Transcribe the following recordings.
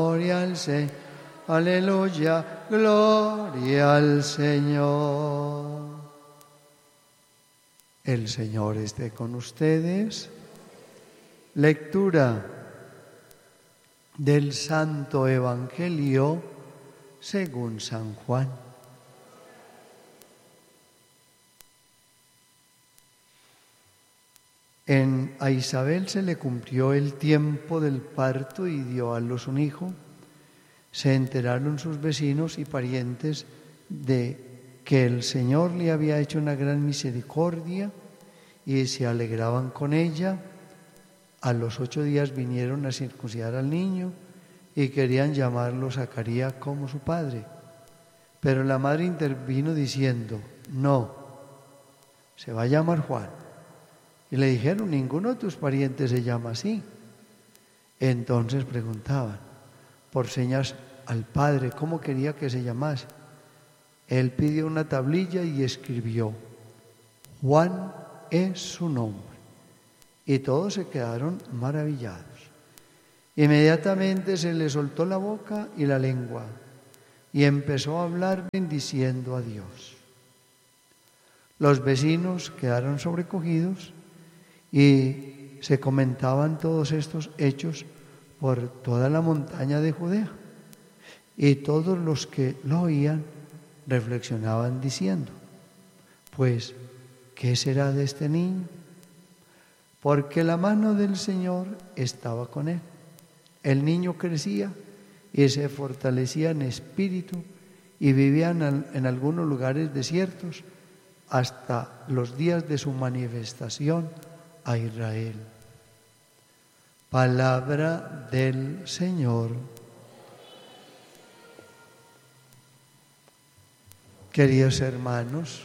Gloria al Señor. Aleluya. Gloria al Señor. El Señor esté con ustedes. Lectura del Santo Evangelio según San Juan. A Isabel se le cumplió el tiempo del parto y dio a luz un hijo. Se enteraron sus vecinos y parientes de que el Señor le había hecho una gran misericordia y se alegraban con ella. A los 8 días vinieron a circuncidar al niño y querían llamarlo Zacarías como su padre. Pero la madre intervino diciendo: no, se va a llamar Juan. Y le dijeron: ninguno de tus parientes se llama así. Entonces preguntaban por señas al padre cómo quería que se llamase. Él pidió una tablilla y escribió: Juan es su nombre. Y todos se quedaron maravillados. Inmediatamente se le soltó la boca y la lengua y empezó a hablar bendiciendo a Dios. Los vecinos quedaron sobrecogidos y se comentaban todos estos hechos por toda la montaña de Judea. Y todos los que lo oían reflexionaban diciendo: pues, ¿qué será de este niño? Porque la mano del Señor estaba con él. El niño crecía y se fortalecía en espíritu y vivía en algunos lugares desiertos hasta los días de su manifestación a Israel. Palabra del Señor. Queridos hermanos,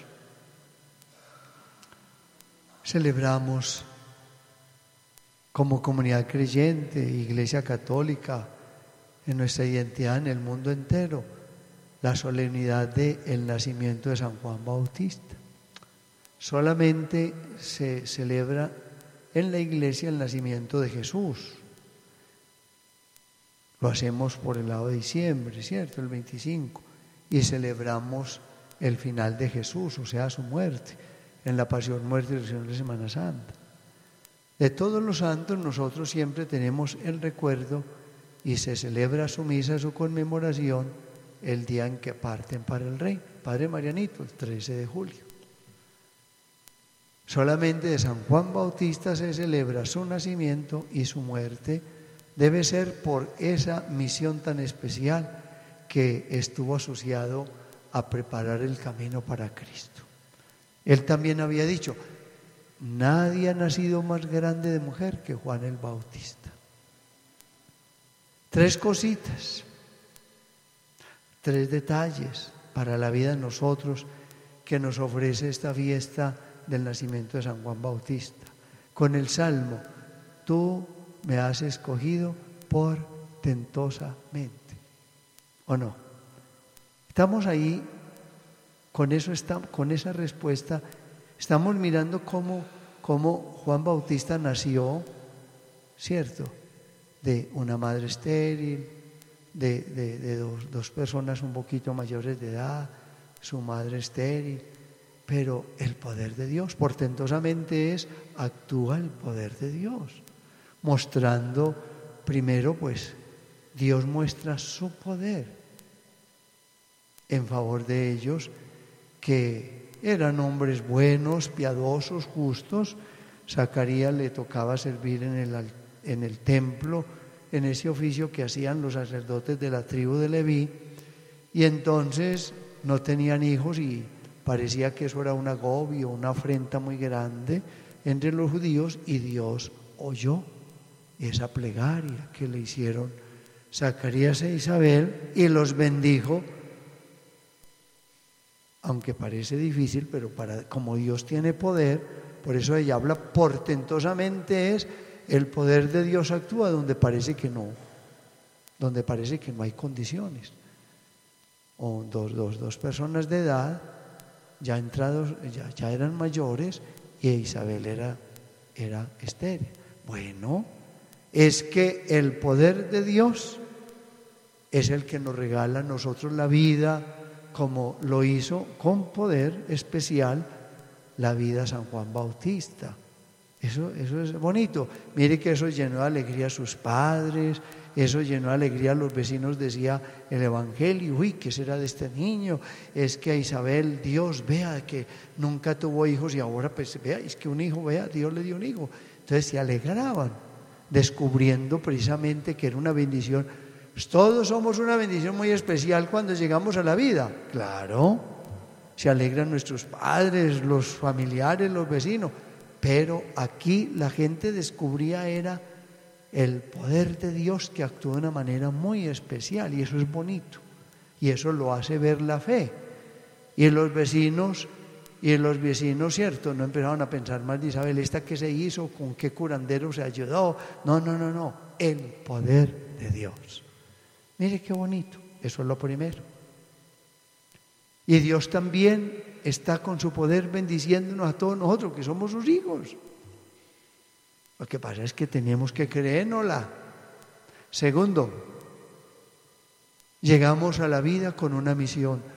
celebramos como comunidad creyente, Iglesia Católica, en nuestra identidad en el mundo entero, la solemnidad del nacimiento de San Juan Bautista. Solamente se celebra en la Iglesia el nacimiento de Jesús. Lo hacemos por el lado de diciembre, ¿cierto? El 25. Y celebramos el final de Jesús, o sea, su muerte, en la pasión, muerte y resurrección de Semana Santa. De todos los santos nosotros siempre tenemos el recuerdo y se celebra su misa, su conmemoración, el día en que parten para el reino. Padre Marianito, el 13 de julio. Solamente de San Juan Bautista se celebra su nacimiento y su muerte. Debe ser por esa misión tan especial que estuvo asociado a preparar el camino para Cristo. Él también había dicho: nadie ha nacido más grande de mujer que Juan el Bautista. 3 cositas, 3 detalles para la vida de nosotros que nos ofrece esta fiesta del nacimiento de San Juan Bautista. Con el Salmo: tú me has escogido portentosamente. ¿O no? Estamos ahí, con esa respuesta, estamos mirando cómo Juan Bautista nació, ¿cierto? De una madre estéril, de dos personas un poquito mayores de edad, su madre estéril, pero el poder de Dios, portentosamente actúa el poder de Dios, mostrando primero, pues, Dios muestra su poder en favor de ellos, que eran hombres buenos, piadosos, justos. Zacarías le tocaba servir en el templo, en ese oficio que hacían los sacerdotes de la tribu de Leví, y entonces no tenían hijos y parecía que eso era un agobio, una afrenta muy grande entre los judíos, y Dios oyó esa plegaria que le hicieron Zacarías e Isabel y los bendijo. Aunque parece difícil, pero como Dios tiene poder, por eso ella habla portentosamente, el poder de Dios actúa donde parece que no hay condiciones. O dos personas de edad ya entrados, ya eran mayores, y Isabel era estéril. Bueno, es que el poder de Dios es el que nos regala a nosotros la vida, como lo hizo con poder especial la vida San Juan Bautista. Eso es bonito. Mire que eso llenó de alegría a sus padres, eso llenó de alegría a los vecinos, decía el Evangelio. Uy, ¿qué será de este niño? Es que a Isabel, Dios, vea que nunca tuvo hijos y ahora pues vea, es que un hijo, vea, Dios le dio un hijo. Entonces se alegraban, descubriendo precisamente que era una bendición. Pues todos somos una bendición muy especial cuando llegamos a la vida. Claro, se alegran nuestros padres, los familiares, los vecinos. Pero aquí la gente descubría era el poder de Dios que actúa de una manera muy especial, y eso es bonito, y eso lo hace ver la fe. Y en los vecinos, cierto, no empezaron a pensar más de Isabel, esta que se hizo, con qué curandero se ayudó. No, el poder de Dios. Mire qué bonito, eso es lo primero. Y Dios también está con su poder bendiciéndonos a todos nosotros, que somos sus hijos. Lo que pasa es que tenemos que creérnosla. Segundo, llegamos a la vida con una misión.